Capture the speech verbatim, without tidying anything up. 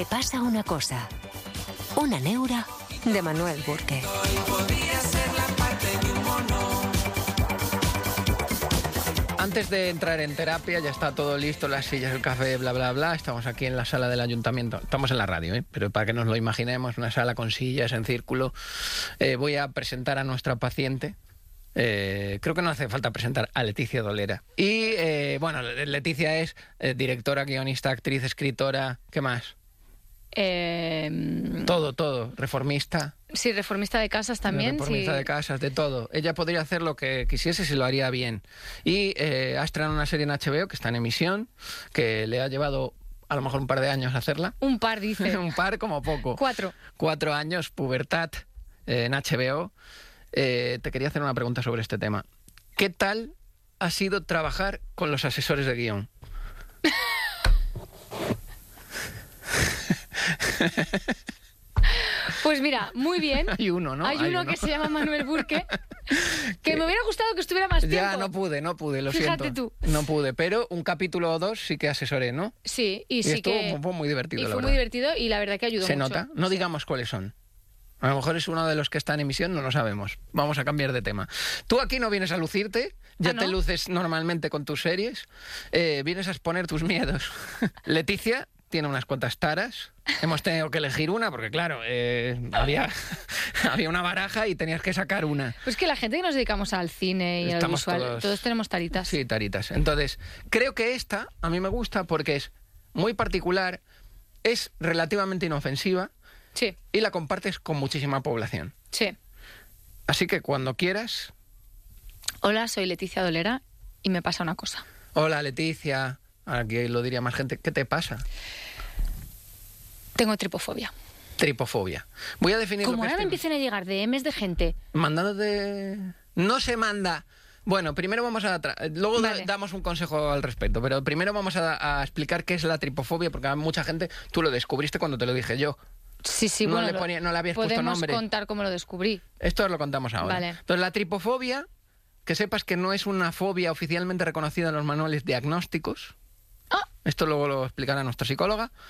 Me pasa una cosa. Una neura de Manuel Burke. Antes de entrar en terapia, ya está todo listo, las sillas, el café, bla, bla, bla. Estamos aquí en la sala del ayuntamiento. Estamos en la radio, ¿eh? Pero para que nos lo imaginemos, una sala con sillas en círculo. Eh, voy a presentar a nuestra paciente. Eh, creo que no hace falta presentar a Leticia Dolera. Y, eh, bueno, Leticia es eh, directora, guionista, actriz, escritora. ¿Qué más? Eh, todo, todo. Reformista. Sí, reformista de casas también. Reformista sí. de casas, de todo. Ella podría hacer lo que quisiese si lo haría bien. Y eh, ha estrenado una serie en H B O que está en emisión, que le ha llevado a lo mejor un par de años hacerla. Un par, dice. Un par como poco. Cuatro. Cuatro años, pubertad, eh, en H B O. Eh, te quería hacer una pregunta sobre este tema. ¿Qué tal ha sido trabajar con los asesores de guión? Pues mira, muy bien. Hay uno, ¿no? Hay, Hay uno, uno que se llama Manuel Burke, que me hubiera gustado que estuviera más tiempo. Ya, no pude, no pude, lo Fíjate siento. tú. No pude, pero un capítulo o dos sí que asesoré, ¿no? Sí, y, Y sí estuvo que... fue muy divertido, y la fue verdad. muy divertido y la verdad que ayudó ¿Se mucho. nota? No Sí. digamos cuáles son. A lo mejor es uno de los que está en emisión, no lo sabemos. Vamos a cambiar de tema. Tú aquí no vienes a lucirte, ya ¿Ah, no? te luces normalmente con tus series, eh, vienes a exponer tus miedos. Leticia tiene unas cuantas taras. Hemos tenido que elegir una porque, claro, eh, había, había una baraja y tenías que sacar una. Pues que la gente que nos dedicamos al cine y Estamos al visual, todos- todos... tenemos taritas. Sí, taritas. Entonces, creo que esta a mí me gusta porque es muy particular, es relativamente inofensiva Sí, y la compartes con muchísima población. sí. Así que cuando quieras... Hola, soy Leticia Dolera y me pasa una cosa. Hola, Leticia. Aquí lo diría más gente. ¿Qué te pasa? Tengo tripofobia. Tripofobia. Voy a definir Como lo que ahora es me tri- empiecen a llegar D Ms de gente... Mandándote... No se manda... Bueno, primero vamos a... tra- Luego da- Vale. damos un consejo al respecto, pero primero vamos a, a explicar qué es la tripofobia, porque a mucha gente... Tú lo descubriste cuando te lo dije yo. Sí, sí, No bueno, le lo- ponía- no le habías puesto podemos nombre. contar cómo lo descubrí. Esto os lo contamos ahora. Vale. Entonces, la tripofobia, que sepas que no es una fobia oficialmente reconocida en los manuales diagnósticos. Ah. Esto luego lo explicará nuestra psicóloga.